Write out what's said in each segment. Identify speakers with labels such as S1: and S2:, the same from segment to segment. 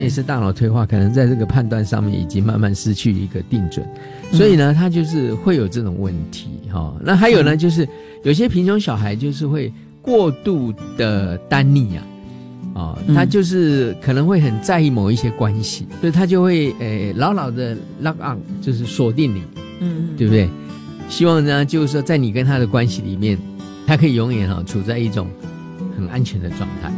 S1: 也是大脑退化，可能在这个判断上面已经慢慢失去一个定准，所以呢，他就是会有这种问题哈。那还有呢，就是有些贫穷小孩就是会过度的单溺啊，他就是可能会很在意某一些关系，所以他就会牢牢的 lock on， 就是锁定你，对不对？希望呢，就是说在你跟他的关系里面，他可以永远处在一种很安全的状态。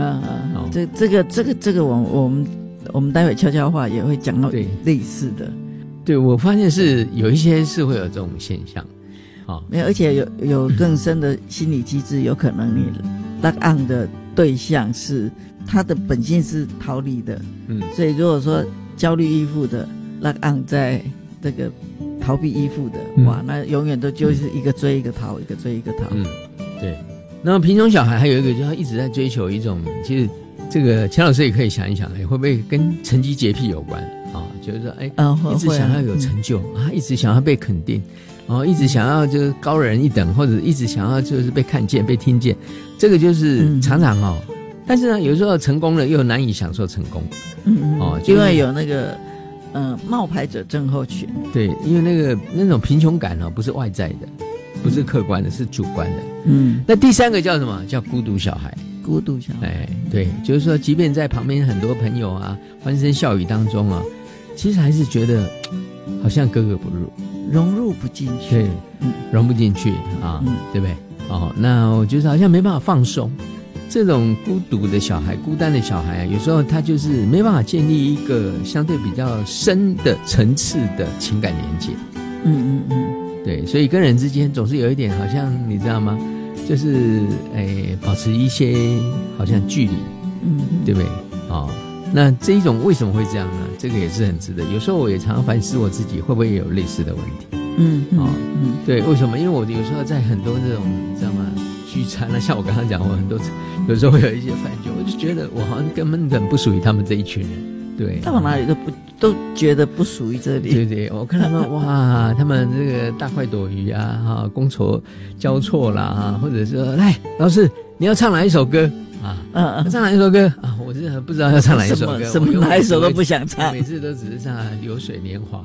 S2: 这个我们待会悄悄话也会讲到类似的。
S1: 对，我发现是有一些是会有这种现象，
S2: 没有，而且有更深的心理机制，有可能你 lock on 的对象是他的本性是逃离的，所以如果说焦虑依附的 lock on 在这个逃避依附的，哇，那永远都就是一个追一个逃，一个追一个逃。
S1: 对。那么贫穷小孩还有一个，就是他一直在追求一种，其实这个钱老师也可以想一想，会不会跟成绩洁癖有关啊？就是说，一直想要有成就一直想要被肯定，一直想要就是高人一等，或者一直想要就是被看见、被听见，这个就是常常但是呢，有时候成功了又难以享受成功，
S2: 因为有那个冒牌者症候群。对，
S1: 因为那种贫穷感不是外在的。不是客观的，是主观的。那第三个叫什么？叫孤独小孩。
S2: 孤独小孩，
S1: 对，就是说，即便在旁边很多朋友欢声笑语当中其实还是觉得好像格格不入，
S2: 融入不进去。
S1: 对，融不进去对不对？那我觉得好像没办法放松。这种孤独的小孩、孤单的小孩有时候他就是没办法建立一个相对比较深的层次的情感连接。对，所以跟人之间总是有一点好像你知道吗？就是保持一些好像距离，对不对？那这一种为什么会这样呢？这个也是很值得。有时候我也常常反思我自己，会不会也有类似的问题？对，为什么？因为我有时候在很多这种你知道吗？聚餐像我刚刚讲，我很多有时候会有一些饭局，我就觉得我好像根本不属于他们这一群人。对，
S2: 他们哪里都觉得不属于这里。
S1: 对对，我看他们哇，他们这个大快朵颐觥筹交错啦或者说来老师你要唱哪一首歌唱哪一首歌我真的不知道要唱哪一首歌，
S2: 什么哪一首都不想唱，
S1: 每次都只是唱流水年华。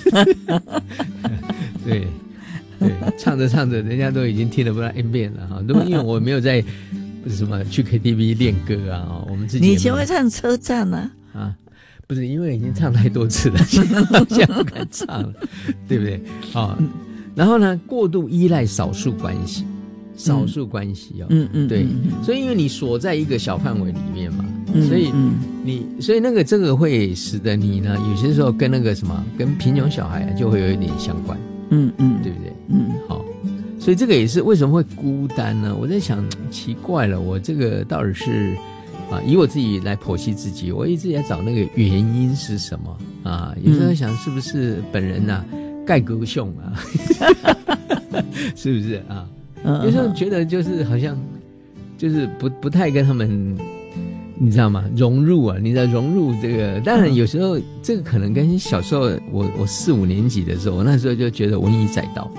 S1: 对对，唱着唱着人家都已经听了不知道 N 遍了都因为我没有在什么去 KTV 练歌我们自己
S2: 你以前会唱车站
S1: 不是因为已经唱太多次了，现在不敢唱了，对不对？然后呢，过度依赖少数关系对，所以因为你锁在一个小范围里面嘛，所以这个会使得你呢，有些时候跟那个什么，跟贫穷小孩就会有一点相关，对不对？好，所以这个也是为什么会孤单呢？我在想，奇怪了，我这个到底是。以我自己来剖析自己，我一直在找那个原因是什么有时候想是不是本人盖格凶是不是有时候觉得就是好像就是不太跟他们你知道吗融入你知道融入这个，当然有时候这个可能跟小时候我4、5年级的时候，我那时候就觉得文以载道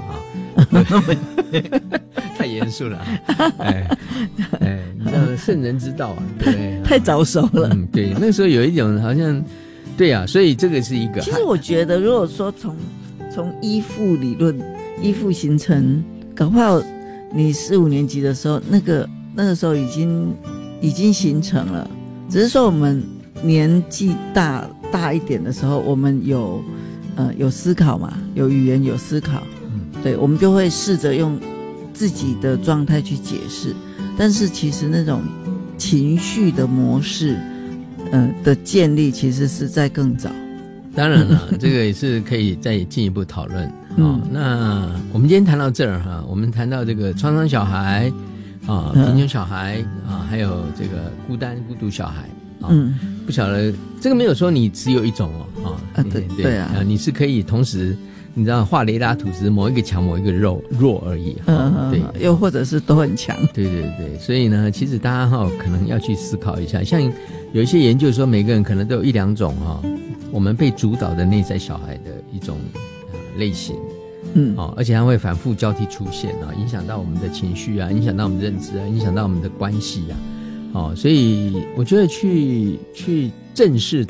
S1: 太严肃了你知道圣人之道对不对？
S2: 太早熟了
S1: 对，那时候有一种好像对所以这个是一个。
S2: 其实我觉得如果说从依附理论依附形成，搞不好你4、5年级的时候那个时候已经形成了，只是说我们年纪大一点的时候，我们有思考嘛，有语言有思考对，我们就会试着用自己的状态去解释，但是其实那种情绪的模式的建立其实是在更早。
S1: 当然了这个也是可以再进一步讨论那我们今天谈到这儿我们谈到这个创伤小孩贫穷小孩还有这个孤独小孩不晓得这个没有说你只有一种对你是可以同时你知道画雷达图只是某一个强某一个弱而已对，
S2: 又或者是都很强。
S1: 对对对，所以呢其实大家可能要去思考一下，像有一些研究说每个人可能都有1、2种我们被主导的内在小孩的一种类型而且它会反复交替出现影响到我们的情绪影响到我们的认知影响到我们的关系所以我觉得去正视